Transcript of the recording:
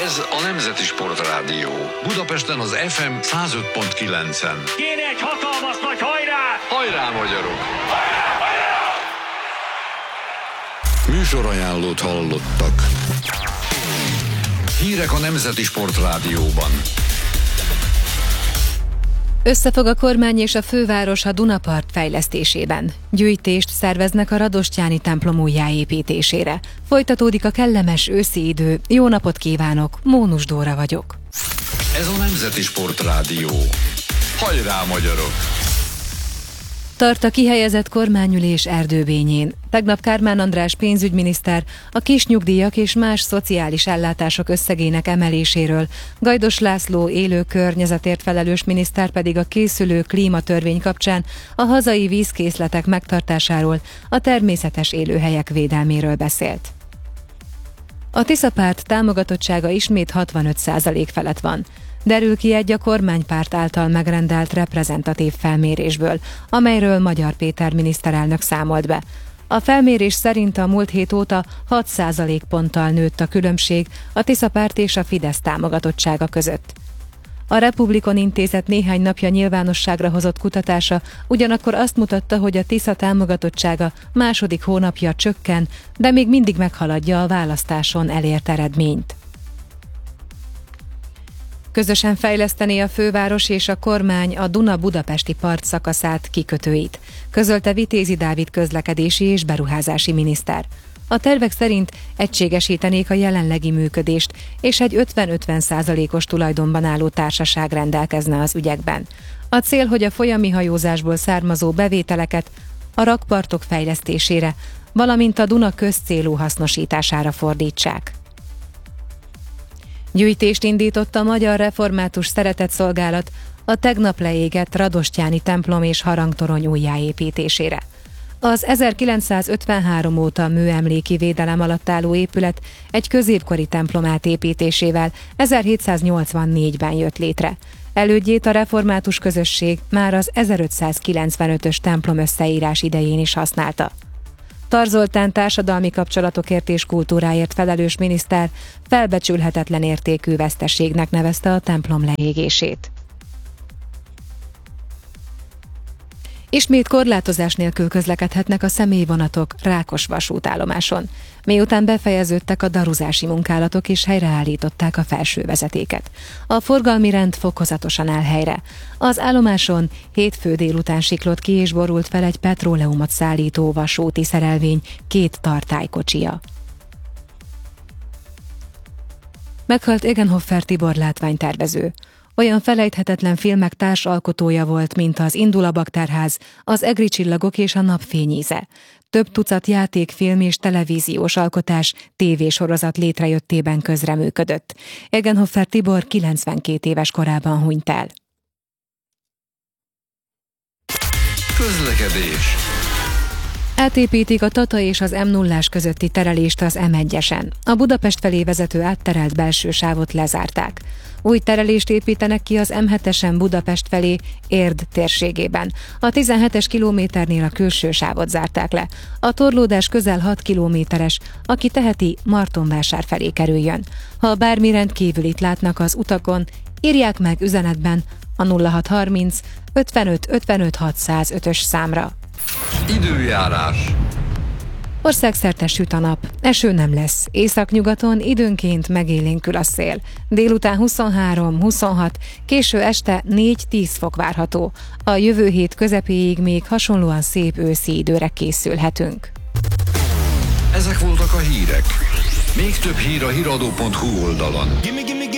Ez a Nemzeti Sportrádió. Budapesten az FM 105.9-en. Kéne egy hatalmas nagy hajrá! Hajrá, magyarok! Hajrá, hajrá! Műsorajánlót hallottak. Hírek a Nemzeti Sportrádióban. Összefog a kormány és a főváros a Dunapart fejlesztésében. Gyűjtést szerveznek a Radosztyáni templom újjáépítésére. Folytatódik a kellemes őszi idő. Jó napot kívánok, Mónus Dóra vagyok. Ez a Nemzeti Sportrádió. Hajrá, magyarok! Tart a kihelyezett kormányülés Erdőbényén. Tegnap Kármán András pénzügyminiszter a kis nyugdíjak és más szociális ellátások összegének emeléséről, Gajdos László élő környezetért felelős miniszter pedig a készülő klímatörvény kapcsán a hazai vízkészletek megtartásáról, a természetes élőhelyek védelméről beszélt. A Tisza-párt támogatottsága ismét 65% felett van. Derül ki egy a kormánypárt által megrendelt reprezentatív felmérésből, amelyről Magyar Péter miniszterelnök számolt be. A felmérés szerint a múlt hét óta 6% ponttal nőtt a különbség a Tisza-párt és a Fidesz támogatottsága között. A Republikon Intézet néhány napja nyilvánosságra hozott kutatása ugyanakkor azt mutatta, hogy a Tisza támogatottsága második hónapja csökken, de még mindig meghaladja a választáson elért eredményt. Közösen fejlesztené a főváros és a kormány a Duna-budapesti part szakaszát, kikötőit, közölte Vitézi Dávid közlekedési és beruházási miniszter. A tervek szerint egységesítenék a jelenlegi működést, és egy 50-50%-os tulajdonban álló társaság rendelkezne az ügyekben. A cél, hogy a folyami hajózásból származó bevételeket a rakpartok fejlesztésére, valamint a Duna közcélú hasznosítására fordítsák. Gyűjtést indított a Magyar Református Szeretetszolgálat a tegnap leégett Radosztyáni templom és harangtorony újjáépítésére. Az 1953 óta műemléki védelem alatt álló épület egy középkori templom átépítésével 1784-ben jött létre. Elődjét a református közösség már az 1595-ös templom összeírás idején is használta. Tar Zoltán társadalmi kapcsolatokért és kultúráért felelős miniszter felbecsülhetetlen értékű veszteségnek nevezte a templom leégését. Ismét korlátozás nélkül közlekedhetnek a személyvonatok Rákos vasútállomáson, miután befejeződtek a daruzási munkálatok és helyreállították a felső vezetéket. A forgalmi rend fokozatosan áll helyre. Az állomáson hétfő délután siklott ki és borult fel egy petróleumot szállító vasúti szerelvény 2 tartálykocsija. Meghalt Egenhofer Tibor látványtervező. Olyan felejthetetlen filmek társalkotója volt, mint az Indul a Bakterház, az Egri csillagok és a Napfény íze. Több tucat játékfilm és televíziós alkotás, tévésorozat létrejöttében közreműködött. Egenhofer Tibor 92 éves korában hunyt el. Közlekedés. Átépítik a Tata és az M0-ás közötti terelést az M1-esen. A Budapest felé vezető átterelt belső sávot lezárták. Új terelést építenek ki az M7-esen Budapest felé Érd térségében. A 17-es kilométernél a külső sávot zárták le. A torlódás közel 6 kilométeres, aki teheti, Martonvásár felé kerüljön. Ha bármi rendkívülit látnak az utakon, írják meg üzenetben a 0630 55 55 605-ös számra. Időjárás. Országszerte süt a nap, eső nem lesz, északnyugaton időnként megélénkül a szél. Délután 23-26, késő este 4-10 fok várható. A jövő hét közepéig még hasonlóan szép őszi időre készülhetünk. Ezek voltak a hírek. Még több hír a hiradó.hu oldalon.